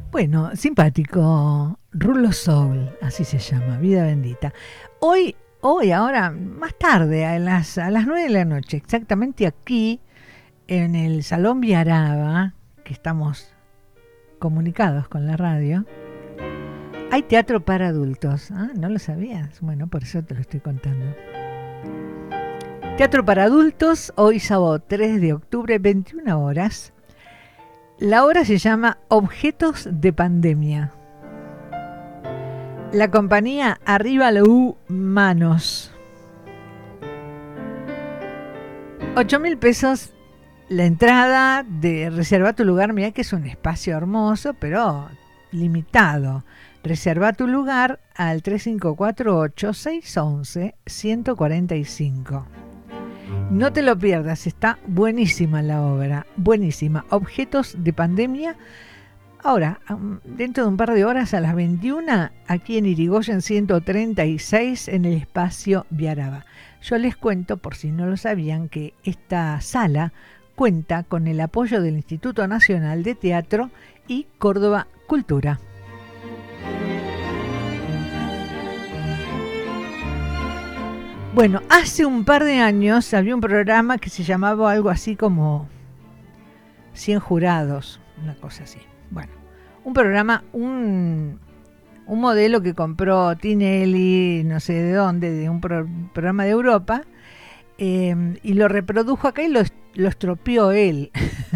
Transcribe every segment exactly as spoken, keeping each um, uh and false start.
Bueno, simpático, Rulo Soul, así se llama, Vida Bendita. Hoy, hoy, ahora, más tarde, a las, a las nueve de la noche, exactamente aquí, en el Salón Viaraba, que estamos comunicados con la radio, hay teatro para adultos. Ah, ¿no lo sabías? Bueno, por eso te lo estoy contando. Teatro para adultos, hoy sábado tres de octubre, veintiuna horas. La obra se llama Objetos de Pandemia. La compañía Arriba la U Manos. Ocho mil pesos la entrada de Reserva tu lugar. Mira que es un espacio hermoso, pero limitado. Reserva tu lugar al tres cinco cuatro ocho, seis once, ciento cuarenta y cinco. No te lo pierdas, está buenísima la obra, buenísima. Objetos de Pandemia. Ahora, dentro de un par de horas a las veintiuna, aquí en Irigoyen ciento treinta y seis, en el espacio Viaraba. Yo les cuento, por si no lo sabían, que esta sala cuenta con el apoyo del Instituto Nacional de Teatro y Córdoba Cultura. Bueno, hace un par de años había un programa que se llamaba algo así como cien jurados, una cosa así. Bueno, un programa, un, un modelo que compró Tinelli, no sé de dónde, de un pro, programa de Europa, eh, y lo reprodujo acá y lo, lo estropeó él.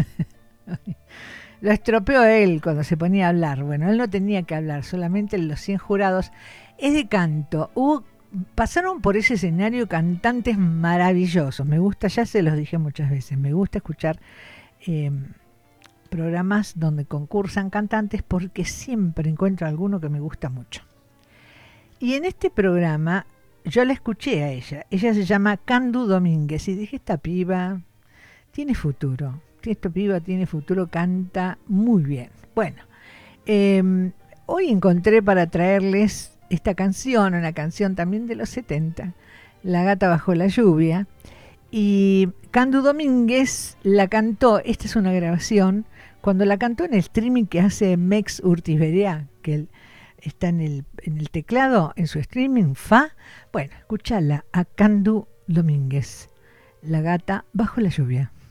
Lo estropeó él cuando se ponía a hablar. Bueno, él no tenía que hablar, solamente los cien jurados. Es de canto. Hubo Pasaron por ese escenario cantantes maravillosos. Me gusta, ya se los dije muchas veces, me gusta escuchar eh, programas donde concursan cantantes porque siempre encuentro alguno que me gusta mucho. Y en este programa yo la escuché a ella. Ella se llama Candu Domínguez y dije, esta piba tiene futuro. Esta piba tiene futuro, canta muy bien. Bueno, eh, hoy encontré para traerles esta canción, una canción también de los setenta, La gata bajo la lluvia, y Candu Domínguez la cantó, esta es una grabación, cuando la cantó en el streaming que hace Mex Urtiberea, que él está en el, en el teclado, en su streaming, fa, bueno, escúchala a Candu Domínguez, La gata bajo la lluvia.